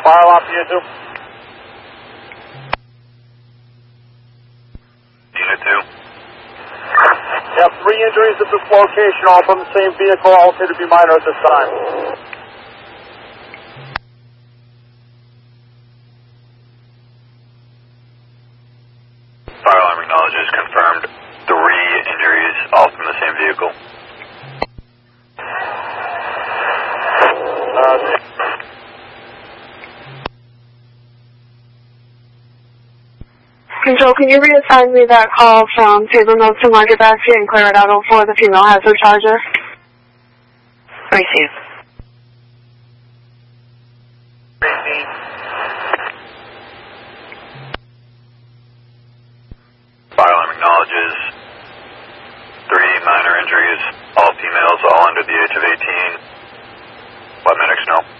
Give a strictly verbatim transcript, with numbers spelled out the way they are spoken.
Fire alarm for Unit two. Unit two. We have three injuries at this location, all from the same vehicle, all appear to be minor at this time. Fire alarm acknowledges, confirmed. Three injuries, all from the same vehicle. Uh, Control, can you reassign me that call from Table Notes to Market Basket and clear it out for the female hazard charger? Receive. Fire alarm acknowledges. Three minor injuries, all females, all under the age of eighteen. Let medics know.